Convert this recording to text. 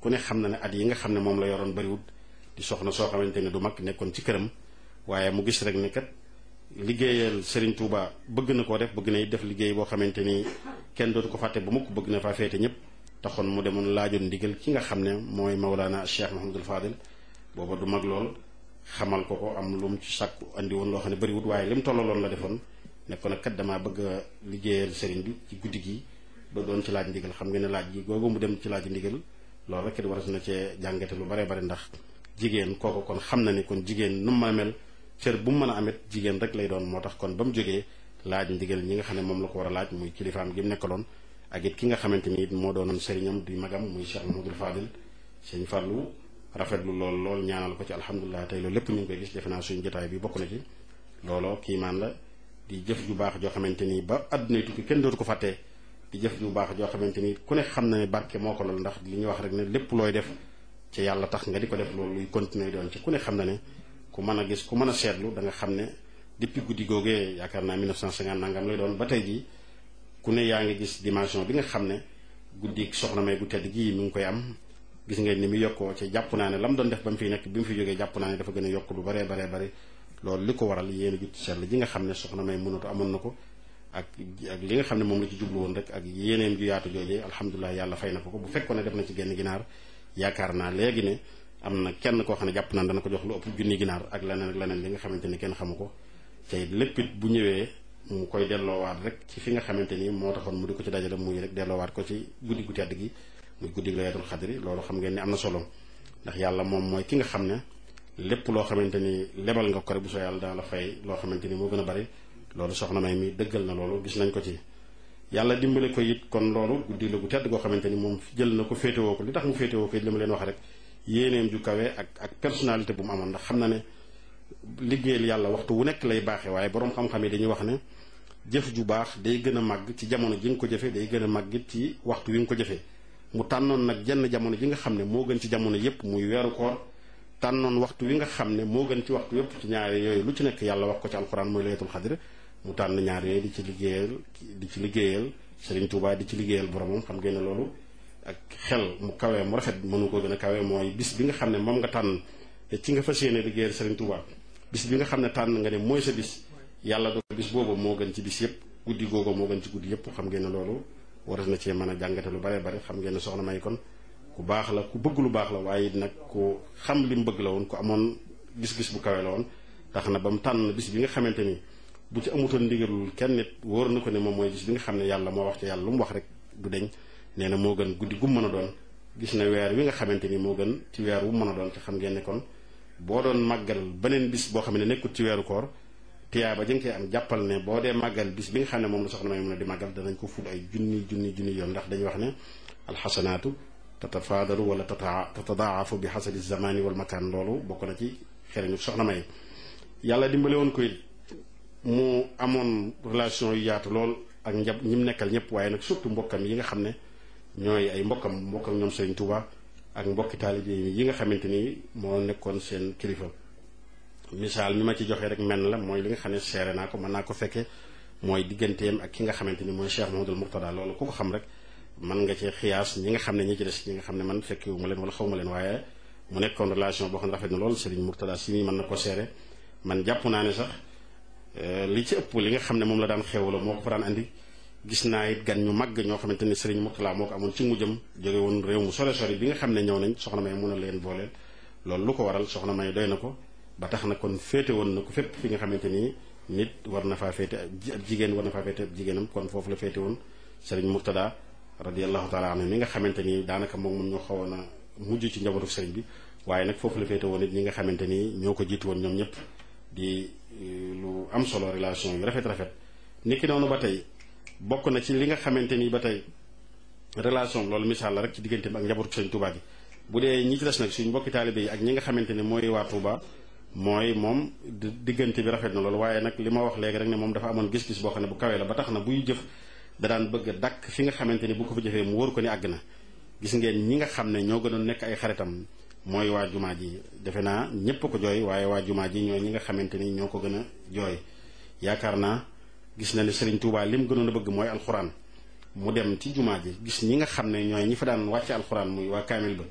ku ne xam na ne at yi nga xam ne moom la yoroon bariwut di soxna soo xamante ne du mag nekkoon ci këram waaye mu gis rek ne kat liggéeyal Serigne Touba bëgg na koo def bëgg na def liggéey boo xamante ni kenn dootu ko fàtte ba mukk bëgg na faa féete ñëpp taxoon mu demoon laajoon ndigal ki nga xam ne mooy Mawlana Cheikh Mouhamadul Fadil booba du mag lool xamal ko am lu mu ci sàkku andi woon loo xam ne bariwut waaye li mu tollaloon la defoon ne ko nag kat damaa bëgg a liggéeyal Serigne bi ci guddi gi ba doon ci laaj ndigal xam nga ne laaj gi googu mu dem ci laaj ndigal loolu rek it war na cee jàngate lu bare bare ndax jigéen kooku kon xam na ni kon jigéen nu mu mën a mel cër bu mu mën a amet jigéen rek lay doon moo tax kon ba mu jógee laaj ndigal ñi nga xam ne moom la ko war a laaj muy kilifaam gi mu nekkaloon ak it ki nga xamante ni it moo doonoon sëriñam di magam muy Cheikh Mouhamadoul Fadil sëñ Fallou rafetlu lool ñaanal ko ci alhamdulilah tey loolu lépp ñu ngi koy gis defe naa suñu jotaay bi bokk na ci looloo kiimaan la di jëf ju baax joo xamante ni ba àdduna tukki kenn dootu ko fàttee di jëf ju baax joo xamante ni ku ne xam na ne barke moo ko lool ndax li ñuy wax rek ne lépp looy def ci yàlla tax nga di ko def loolu luy continuer doon ci ku ne xam na ne ku mën a gis ku mën a seetlu da nga xam ne depuis guddi googee yaakaar naa 1950 nangam lay doon ba tey jii ku ne yaa ngi gis dimension bi nga xam ne guddi soxna May gu tedd gii mi ngi koy am gis ngeen ni mu yokkoo ci jàpp naa ne la mu doon def ba mu fiy nekk bi mu fi jógee jàpp naa ne dafa gën a yokk lu baree loolu li ko waral yéen a jut seetlu ji nga xam ne soxna May mënatu amoon na ko ak li nga xam ne moom la ci jublu woon rek ak yéeneem ju yaatu joojee alhamdulilah yàlla fay na ko bu fekkoon ne def na ci genn ginaar yaakaar naa léegi ne am na kenn koo xam ne jàpp naa dana ko jox lu ëpp junni ginaar ak leneen li nga xamante ni kenn xamu ko te lépp it bu ñëwee mu koy delloowaat rek ci fi nga xamante ni moo taxoon mu di ko ci dajale muy rek delloowaat ko ci guddi gu tedd gi muy guddi laylatul xadri loolu xam ngeen ni am na solo ndax yàlla moom mooy ki nga xam ne lépp loo xamante ni lebal nga ko rek bu soo yàlla dana la fay loo xamante ni moo gën a bari loolu soxna May mi dëggal na loolu gis nañ ko ci yàlla dimbale ko it kon loolu guddi la gu tedd goo xamante ni moom jël na ko féetewoo ko li tax mu féetewoo ko it li ma leen wax rek yéeneem ju kawe ak personnalité bu mu amoon ndax xam na ne liggéeyal yàlla waxtu wu nekk lay baaxee waaye boroom xam-xam yi dañuy wax ne jëf ju baax day gën a màgg ci jamono ji nga ko jëfee day gën a màgg it ci waxtu wi nga ko jëfee mu tànnoon nag jenn jamono ji nga xam ne moo gën ci jamono yépp muy weeru koor tànnoon waxtu wi nga xam ne moo gën ci waxtu yépp ci ñaari yooyu lu ci nekk yàlla wax ko ci alxuraan mooy laylatul xadr mu tànn ñaar yooyu di ci liggéeyal Serigne Touba di ci liggéeyal boromam xam ngeen ne loolu ak xel mu kawee mu rafet mënu ko gën a kawee mooy bis bi nga xam ne moom nga tànn ci nga fas yéene liggéeyal Serigne Touba bis bi nga xam ne tànn nga ne mooy sa bis yàlla do bis boobu moo gën ci bis yépp guddi googu moo gën ci guddi yépp xam ngeen ne loolu waras na cee mën a jàngate lu bare xam ngeen ne soxna May kon ku baax la ku bëgg lu baax la waaye nag ku xam li mu bëgg la woon ku amoon gis-gis bu kawe la woon tax na ba mu tànn bis bi nga xamante ni bu ci amutoon ndigalul kenn nit wóor na ko ne moom mooy bis bi nga xam ne yàlla moo wax ci yàlla lu mu wax rek du deñ nee na moo gën guddi gu mën a doon gis na weer wi nga xamante ni moo gën ci weer wu mën a doon te xam ngeen ne kon boo doon màggal beneen bis boo xam ne nekkut ci weeru koor tiyaaba ja nga koy am jàppal ne boo dee màggal bis bi nga xam ne moom la soxna May mën a di màggal danañ ko ful ay junni yoon ndax dañuy wax ne alxasanaatu tatafaadalu wala tatadaafu bi xasabi zamani wal makaan loolu bokk na ci xereñu soxna May yàlla dimbale woon ko it mu amoon relation yu yaatu lool ak ñi mu nekkal ñëpp waaye nag surtout mbokkam yi nga xam ne ñooy ay mbokkam ñoom Serigne Touba ak mbokki taalibe yi nga xamante ni moo nekkoon seen kilifa misaal mi ma ci joxe rek menn la mooy li nga xam ne seere naa ko mën naa ko fekke mooy digganteem ak ki nga xamante ni mooy Cheikh Mouhamadoul Mourtada loolu ku ko xam rek mën nga ci xiyaas ñi nga xam ne ñi ci des ñi nga xam ne man fekkewu ma leen wala xaw ma leen waaye mu nekkoon relation boo xam ne rafet na lool Serigne Mourtada si mi mën na ko seere man jàpp naa ne sax li ci ëpp li nga xam ne moom la daan xewlo moo ko fa daan andi gis naa it gan ñu màgg ñoo xamante ni Serigne Mourtada moo ko amoon ci mujjam jóge woon réew mu sore sori bi nga xam ne ñëw nañ soxna May mun a leen booleel loolu lu ko waral soxna May doy na ko ba tax na kon féete woon na ko fépp fi nga xamante ni nit war na faa féete ab jigéen war na faa féete ab jigéenam kon foofu la féete woon Serigne Mourtada radiyallahu taala anhu mi nga xamante ni daanaka moom ñoo xawoon a mujj ci njabootu Serigne bi waaye nag foofu la féete woon it ñi nga xamante ni ñoo ko jiitu woon ñoom ñëpp di lu am solo relation yu rafet niki noonu ba tey bokk na ci li nga xamante ni ba tey relation loolu misaal la rek ci digganteem ak njabootu Serigne Touba gi bu dee ñi ci des nag suñ mbokki taalibe yi ak ñi nga xamante ni mooy waa Touba mooy moom diggante bi rafet na loolu waaye nag li ma wax léegi rek ne moom dafa amoon gis-gis boo xam ne bu kawee la ba tax na buy jëf da daan bëgg a dàkk fi nga xamante ni bu ko fa jëfee mu wóor ko ni àgg na gis ngeen ñi nga xam ne ñoo gënoon nekk ay xaritam mooy waa jumaa ji defe naa ñépp ko jooy waaye waa jumaa ji ñooy ñi nga xamante ni ñoo ko gën a jooy yaakaar naa gis na ne Serigne Touba lim gënoon a bëgg mooy alxuraan mu dem ci jumaa ji gis ñi nga xam ne ñooy ñi fa daan wàcce alxuraan muy waa kaamil ba